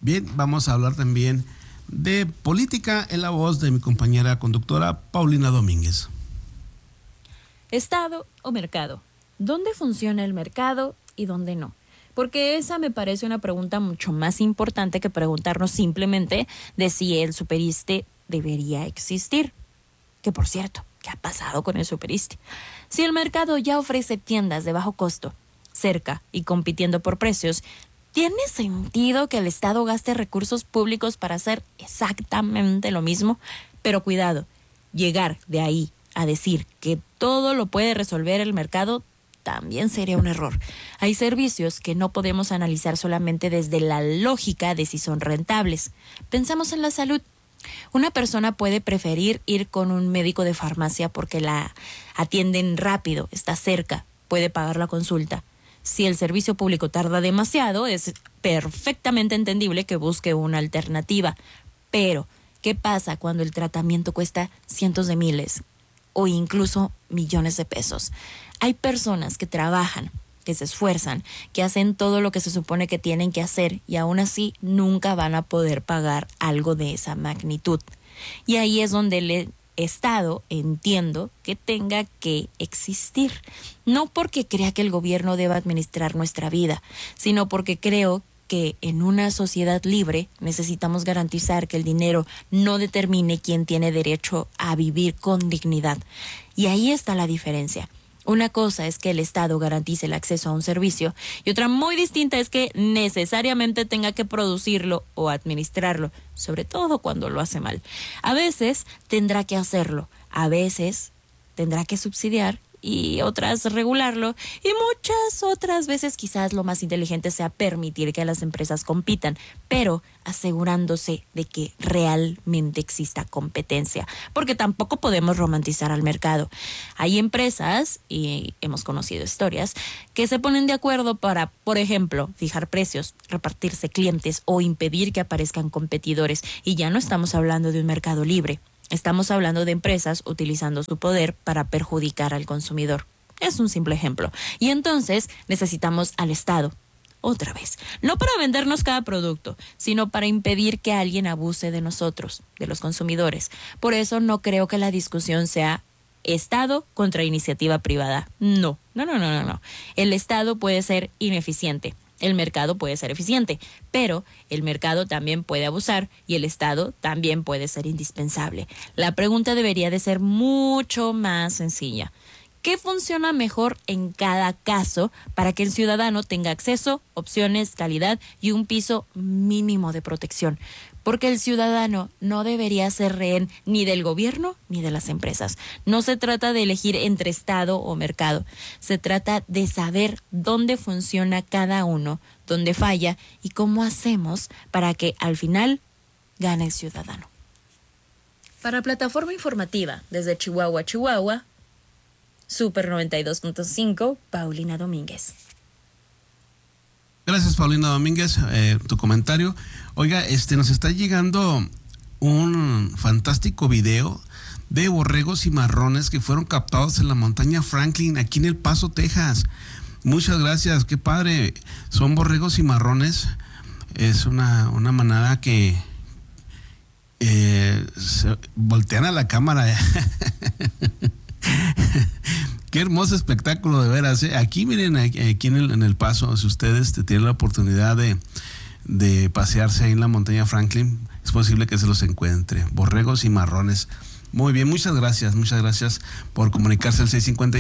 Bien, vamos a hablar también de política en la voz de mi compañera conductora Paulina Domínguez. ¿Estado o mercado? ¿Dónde funciona el mercado y dónde no? Porque esa me parece una pregunta mucho más importante que preguntarnos simplemente de si el superiste debería existir. Que por cierto, ¿qué ha pasado con el superiste? Si el mercado ya ofrece tiendas de bajo costo, cerca y compitiendo por precios, ¿tiene sentido que el Estado gaste recursos públicos para hacer exactamente lo mismo? Pero cuidado, llegar de ahí a decir que todo lo puede resolver el mercado también sería un error. Hay servicios que no podemos analizar solamente desde la lógica de si son rentables. Pensamos en la salud. Una persona puede preferir ir con un médico de farmacia porque la atienden rápido, está cerca, puede pagar la consulta. Si el servicio público tarda demasiado, es perfectamente entendible que busque una alternativa. Pero, ¿qué pasa cuando el tratamiento cuesta cientos de miles o incluso millones de pesos? Hay personas que trabajan, que se esfuerzan, que hacen todo lo que se supone que tienen que hacer y aún así nunca van a poder pagar algo de esa magnitud. Y ahí es donde el Estado, entiendo, que tenga que existir. No porque crea que el gobierno deba administrar nuestra vida, sino porque creo que en una sociedad libre necesitamos garantizar que el dinero no determine quién tiene derecho a vivir con dignidad. Y ahí está la diferencia. Una cosa es que el Estado garantice el acceso a un servicio y otra muy distinta es que necesariamente tenga que producirlo o administrarlo, sobre todo cuando lo hace mal. A veces tendrá que hacerlo, a veces tendrá que subsidiar y otras regularlo y muchas otras veces quizás lo más inteligente sea permitir que las empresas compitan, pero asegurándose de que realmente exista competencia, porque tampoco podemos romantizar al mercado. Hay empresas, y hemos conocido historias, que se ponen de acuerdo para, por ejemplo, fijar precios, repartirse clientes o impedir que aparezcan competidores, y ya no estamos hablando de un mercado libre. Estamos hablando de empresas utilizando su poder para perjudicar al consumidor. Es un simple ejemplo. Y entonces necesitamos al Estado, otra vez, no para vendernos cada producto, sino para impedir que alguien abuse de nosotros, de los consumidores. Por eso no creo que la discusión sea Estado contra iniciativa privada. No. El Estado puede ser ineficiente. El mercado puede ser eficiente, pero el mercado también puede abusar y el Estado también puede ser indispensable. La pregunta debería de ser mucho más sencilla. ¿Qué funciona mejor en cada caso para que el ciudadano tenga acceso, opciones, calidad y un piso mínimo de protección? Porque el ciudadano no debería ser rehén ni del gobierno ni de las empresas. No se trata de elegir entre Estado o mercado. Se trata de saber dónde funciona cada uno, dónde falla y cómo hacemos para que al final gane el ciudadano. Para Plataforma Informativa, desde Chihuahua, Super 92.5, Paulina Domínguez. Gracias, Paulina Domínguez, tu comentario. Oiga, nos está llegando un fantástico video de borregos cimarrones que fueron captados en la montaña Franklin, aquí en El Paso, Texas. Muchas gracias, qué padre. Son borregos cimarrones. Es una manada que se voltean a la cámara. Qué hermoso espectáculo, de veras, ¿eh? Aquí miren, aquí en el Paso, si ustedes tienen la oportunidad de pasearse ahí en la montaña Franklin, es posible que se los encuentre. Borregos cimarrones. Muy bien, muchas gracias por comunicarse al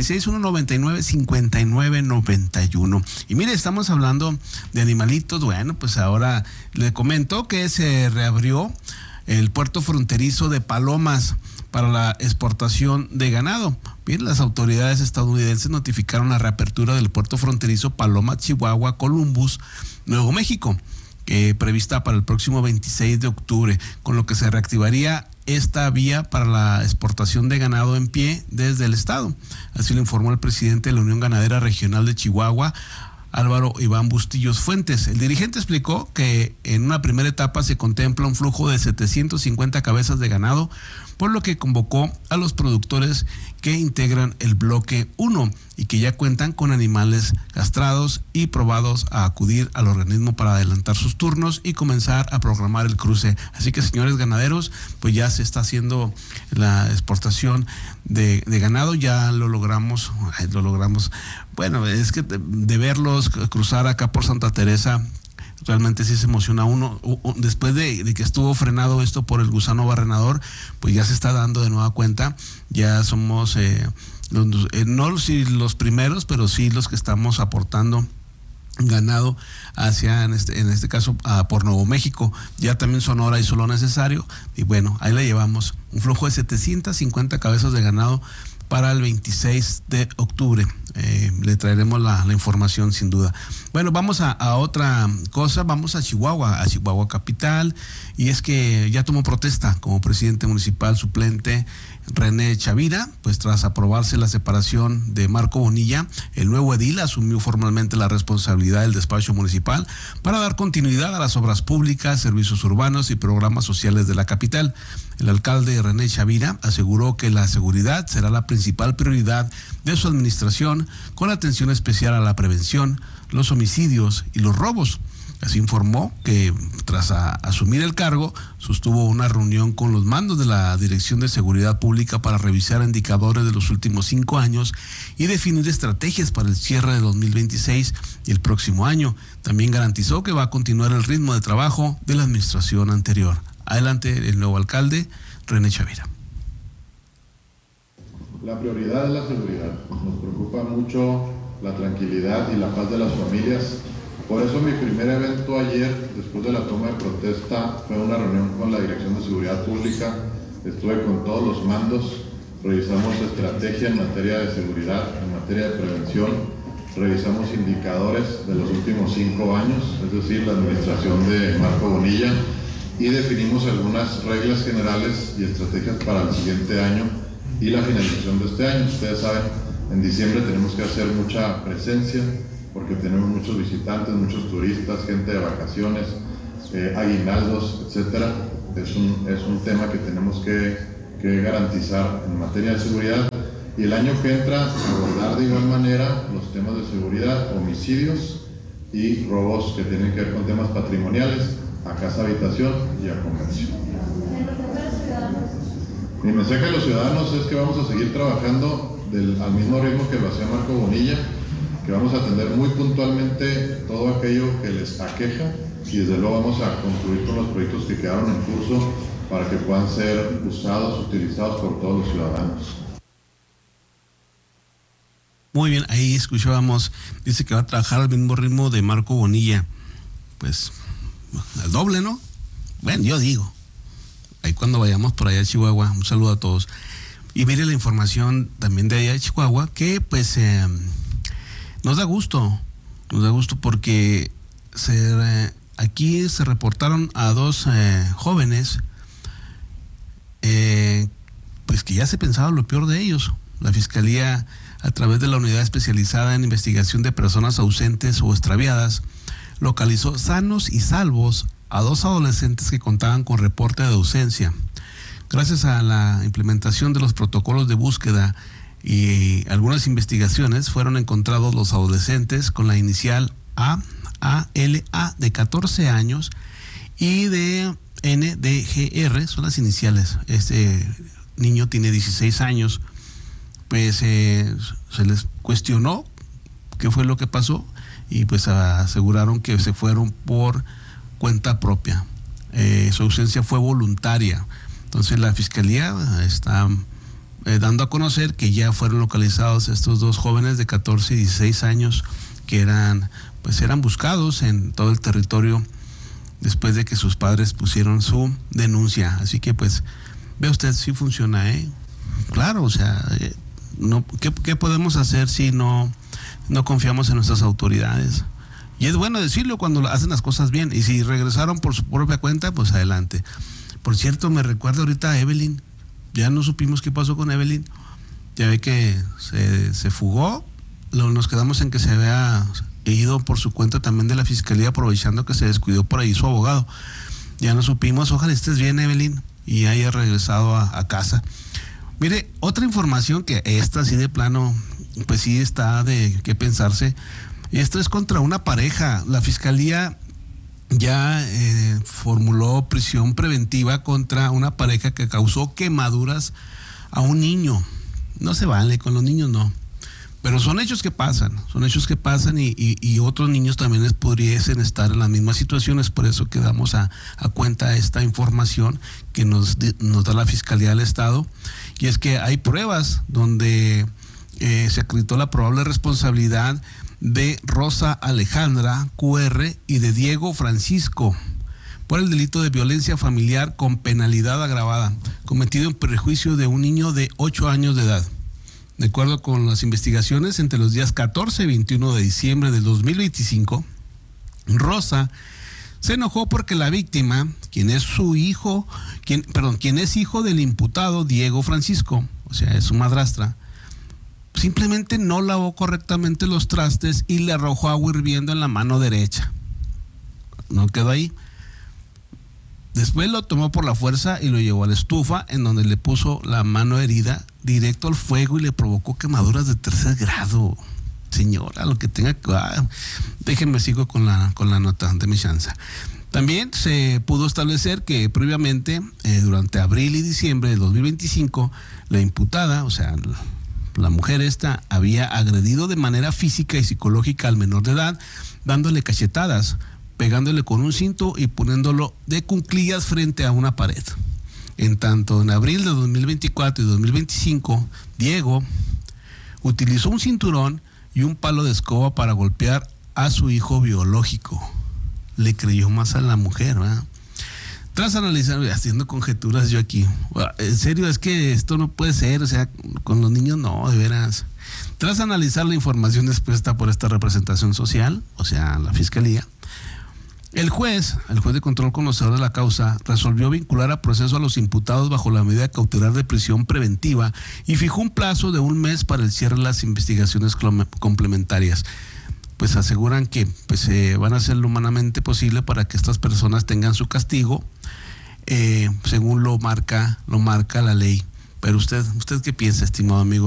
656-199-5991. Y mire, estamos hablando de animalitos. Bueno, pues ahora le comento que se reabrió el puerto fronterizo de Palomas para la exportación de ganado. Bien, las autoridades estadounidenses notificaron la reapertura del puerto fronterizo Paloma, Chihuahua, Columbus, Nuevo México, prevista para el próximo 26 de octubre, con lo que se reactivaría esta vía para la exportación de ganado en pie desde el estado. Así lo informó el presidente de la Unión Ganadera Regional de Chihuahua, Álvaro Iván Bustillos Fuentes. El dirigente explicó que en una primera etapa se contempla un flujo de 750 cabezas de ganado, por lo que convocó a los productores que integran el bloque 1 y que ya cuentan con animales castrados y probados a acudir al organismo para adelantar sus turnos y comenzar a programar el cruce. Así que, señores ganaderos, pues ya se está haciendo la exportación de ganado, ya lo logramos. Bueno, es que de verlos cruzar acá por Santa Teresa, realmente sí se emociona uno. Después de que estuvo frenado esto por el gusano barrenador, pues ya se está dando de nueva cuenta. Ya somos, no si los primeros, pero sí los que estamos aportando ganado hacia, en este caso, por Nuevo México. Ya también Sonora hizo lo necesario. Y bueno, ahí le llevamos un flujo de 750 cabezas de ganado para el 26 de octubre. Le traeremos la información sin duda. Bueno, vamos a otra cosa, vamos a Chihuahua capital, y es que ya tomó protesta como presidente municipal suplente René Chavira, pues tras aprobarse la separación de Marco Bonilla, el nuevo edil asumió formalmente la responsabilidad del despacho municipal para dar continuidad a las obras públicas, servicios urbanos y programas sociales de la capital. El alcalde René Chavira aseguró que la seguridad será la principal prioridad de su administración, con atención especial a la prevención, los homicidios y los robos. Así informó que tras asumir el cargo, sostuvo una reunión con los mandos de la Dirección de Seguridad Pública para revisar indicadores de los últimos 5 años y definir estrategias para el cierre de 2026 y el próximo año. También garantizó que va a continuar el ritmo de trabajo de la administración anterior. Adelante el nuevo alcalde, René Chavira. La prioridad es la seguridad. Nos preocupa mucho la tranquilidad y la paz de las familias. Por eso mi primer evento ayer, después de la toma de protesta, fue una reunión con la Dirección de Seguridad Pública. Estuve con todos los mandos, revisamos estrategia en materia de seguridad, en materia de prevención, revisamos indicadores de los últimos 5 años, es decir, la administración de Marco Bonilla, y definimos algunas reglas generales y estrategias para el siguiente año y la finalización de este año. Ustedes saben, en diciembre tenemos que hacer mucha presencia porque tenemos muchos visitantes, muchos turistas, gente de vacaciones, aguinaldos, etcétera. Es un tema que tenemos que garantizar en materia de seguridad, y el año que entra abordar de igual manera los temas de seguridad, homicidios y robos que tienen que ver con temas patrimoniales, a casa habitación y a comercio. Mi mensaje a los ciudadanos es que vamos a seguir trabajando al mismo ritmo que lo hacía Marco Bonilla, que vamos a atender muy puntualmente todo aquello que les aqueja, y desde luego vamos a concluir con los proyectos que quedaron en curso para que puedan ser usados, utilizados por todos los ciudadanos. Muy bien, ahí escuchábamos, dice que va a trabajar al mismo ritmo de Marco Bonilla. Pues al doble, ¿no? Bueno, yo digo, ahí cuando vayamos por allá a Chihuahua, un saludo a todos. Y mire la información también de allá de Chihuahua, que pues nos da gusto porque aquí se reportaron a 2 jóvenes, pues que ya se pensaba lo peor de ellos. La Fiscalía, a través de la Unidad Especializada en Investigación de Personas Ausentes o Extraviadas, localizó sanos y salvos a 2 adolescentes que contaban con reporte de ausencia. Gracias a la implementación de los protocolos de búsqueda y algunas investigaciones, fueron encontrados los adolescentes con la inicial ALA de 14 años y de NDGR, son las iniciales. Este niño tiene 16 años. Pues se les cuestionó qué fue lo que pasó y pues aseguraron que se fueron por cuenta propia. Su ausencia fue voluntaria. Entonces la Fiscalía está dando a conocer que ya fueron localizados estos 2 jóvenes de 14 y 16 años que eran buscados en todo el territorio después de que sus padres pusieron su denuncia. Así que pues ve usted, sí funciona, claro, o sea, ¿qué podemos hacer si no confiamos en nuestras autoridades? Y es bueno decirlo cuando hacen las cosas bien, y si regresaron por su propia cuenta, pues adelante. Por cierto, me recuerda ahorita a Evelyn. Ya no supimos qué pasó con Evelyn. Ya ve que se fugó. Nos quedamos en que se había ido por su cuenta también de la fiscalía, aprovechando que se descuidó por ahí su abogado. Ya no supimos, ojalá estés bien, Evelyn, y haya regresado a casa. Mire, otra información que esta así de plano, pues sí está de qué pensarse. Esto es contra una pareja. La fiscalía ya formuló prisión preventiva contra una pareja que causó quemaduras a un niño. No se vale, con los niños no. Pero son hechos que pasan y otros niños también les pudiesen estar en las mismas situaciones. Por eso que damos a cuenta esta información que nos da la Fiscalía del Estado. Y es que hay pruebas donde se acreditó la probable responsabilidad de Rosa Alejandra QR y de Diego Francisco por el delito de violencia familiar con penalidad agravada, cometido en perjuicio de un niño de 8 años de edad. De acuerdo con las investigaciones, entre los días 14 y 21 de diciembre del 2025, Rosa se enojó porque la víctima, quien es hijo del imputado Diego Francisco, o sea, es su madrastra, simplemente no lavó correctamente los trastes y le arrojó agua hirviendo en la mano derecha. No quedó ahí. Después lo tomó por la fuerza y lo llevó a la estufa, en donde le puso la mano herida directo al fuego y le provocó quemaduras de 3er grado. Señora, lo que tenga que... déjenme sigo con la nota de mi chance. También se pudo establecer que previamente, durante abril y diciembre de 2025, la imputada, o sea, la mujer esta, había agredido de manera física y psicológica al menor de edad, dándole cachetadas, pegándole con un cinto y poniéndolo de cuclillas frente a una pared. En tanto, en abril de 2024 y 2025, Diego utilizó un cinturón y un palo de escoba para golpear a su hijo biológico. Le creyó más a la mujer, ¿verdad? Tras analizar, haciendo conjeturas yo aquí, en serio, es que esto no puede ser, o sea, con los niños no, de veras. Tras analizar la información expuesta por esta representación social, o sea, la fiscalía, el juez de control conocedor de la causa, resolvió vincular a proceso a los imputados bajo la medida cautelar de prisión preventiva y fijó un plazo de 1 mes para el cierre de las investigaciones complementarias. Pues aseguran que van a hacer lo humanamente posible para que estas personas tengan su castigo, según lo marca la ley. Pero usted qué piensa, estimado amigo.